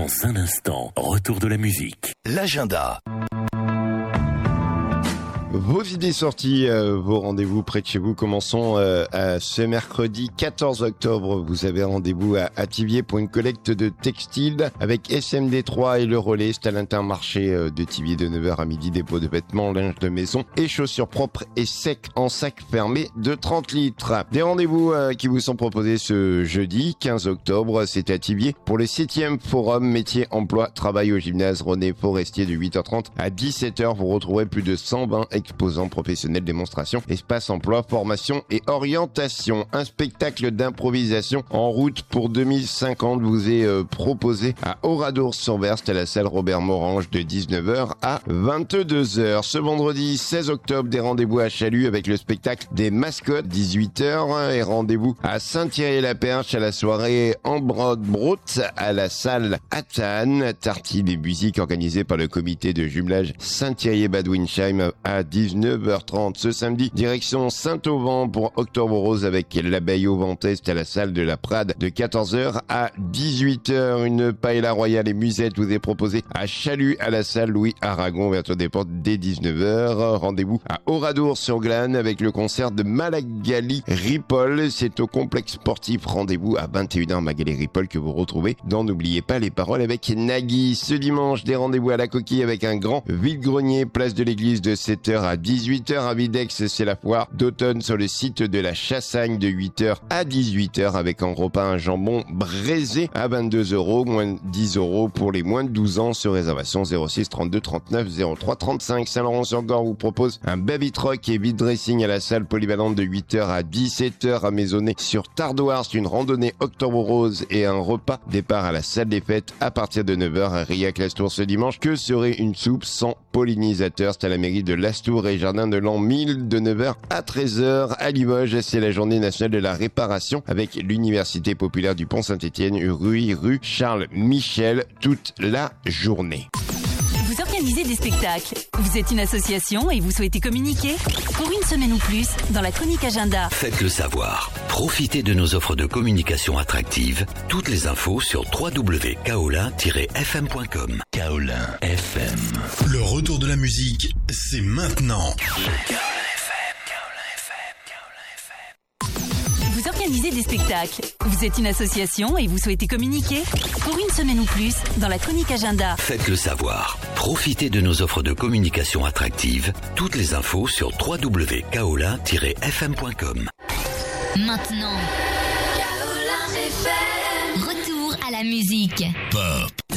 Dans un instant, retour de la musique. L'agenda. Vos idées sorties, vos rendez-vous près de chez vous. Commençons à ce mercredi 14 octobre. Vous avez rendez-vous à Thiviers pour une collecte de textiles avec SMD3 et le relais. C'est à l'Intermarché de Thiviers de 9h à midi. Dépôt de vêtements, linge de maison et chaussures propres et secs en sac fermé de 30 litres. Des rendez-vous qui vous sont proposés ce jeudi 15 octobre. C'est à Thiviers pour le 7e forum métier emploi travail au gymnase René Forestier de 8h30 à 17h. Vous retrouverez plus de 120 exposants professionnels, démonstrations, espace emploi, formation et orientation. Un spectacle d'improvisation en route pour 2050 vous est proposé à Oradour-sur-Berre, à la salle Robert Morange de 19h à 22h. Ce vendredi 16 octobre, des rendez-vous à Chalut avec le spectacle des mascottes, 18h, et rendez-vous à Saint-Thierry-la-Perche à la soirée en Broad à la salle Atane. Tartine et musique organisée par le comité de jumelage Saint-Thierry-Bad Windsheim à 19h30 ce samedi. Direction Saint-Auvent pour Octobre Rose avec l'abeille au Ventest à la salle de la Prade de 14h à 18h. Une paella royale et musette vous est proposée à Chalut à la salle Louis Aragon, ouverture des portes dès 19h. Rendez-vous à Oradour-sur-Glane avec le concert de Malagali Ripoll. C'est au complexe sportif. Rendez-vous à 21h Magali Ripoll que vous retrouvez dans N'oubliez pas les paroles avec Nagui. Ce dimanche, des rendez-vous à la Coquille avec un grand vide-grenier, place de l'église de 7h à 18h. À Videx, c'est la foire d'automne sur le site de la Chassagne de 8h à 18h avec en repas un jambon braisé à 22€, moins 10€ pour les moins de 12 ans sur réservation 06 32 39 03 35. Saint-Laurent-sur-Gorre vous propose un baby truck et vide dressing à la salle polyvalente de 8h à 17h à Maisonnay sur Tardoire. C'est une randonnée Octobre Rose et un repas. Départ à la salle des fêtes à partir de 9h à Riac-Lastour ce dimanche. Que serait une soupe sans pollinisateur? C'est à la mairie de Lastour et Jardin de l'An 1000 de 9h à 13h. À Limoges, c'est la journée nationale de la réparation avec l'Université populaire du Pont-Saint-Étienne, rue Charles Michel, toute la journée. Vous organisez des spectacles, vous êtes une association et vous souhaitez communiquer? Pour une semaine ou plus, dans la chronique agenda. Faites-le savoir. Profitez de nos offres de communication attractives. Toutes les infos sur www.kaolin-fm.com. Kaolin FM. Le retour de la musique, c'est maintenant. Vous organisez des spectacles, vous êtes une association et vous souhaitez communiquer? Pour une semaine ou plus, dans la chronique agenda. Faites-le savoir. Profitez de nos offres de communication attractives. Toutes les infos sur www.kaolin-fm.com. Maintenant, Kaolin FM. Retour à la musique. Pop.